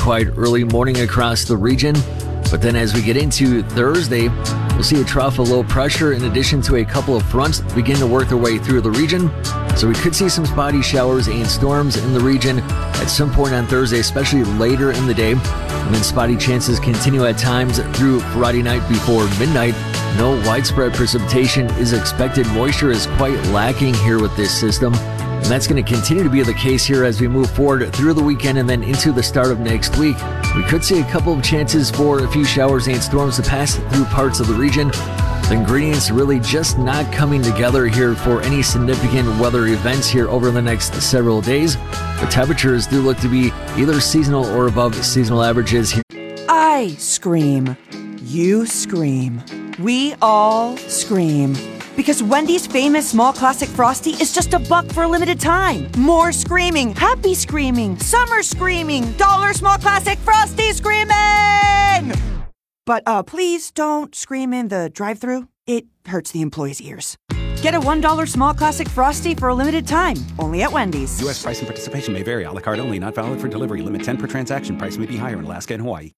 quite early morning across the region. But then as we get into Thursday, we'll see a trough of low pressure in addition to a couple of fronts begin to work their way through the region. So we could see some spotty showers and storms in the region at some point on Thursday, especially later in the day. And then spotty chances continue at times through Friday night before midnight. No widespread precipitation is expected. Moisture is quite lacking here with this system. And that's going to continue to be the case here as we move forward through the weekend and then into the start of next week. We could see a couple of chances for a few showers and storms to pass through parts of the region. The ingredients really just not coming together here for any significant weather events here over the next several days. The temperatures do look to be either seasonal or above seasonal averages here. I scream. You scream. We all scream. Because Wendy's famous small classic Frosty is just $1 for a limited time. More screaming, happy screaming, summer screaming, dollar small classic Frosty screaming! But please don't scream in the drive-thru. It hurts the employees' ears. Get a $1 small classic Frosty for a limited time, only at Wendy's. U.S. price and participation may vary. A la carte only, not valid for delivery. Limit 10 per transaction. Price may be higher in Alaska and Hawaii.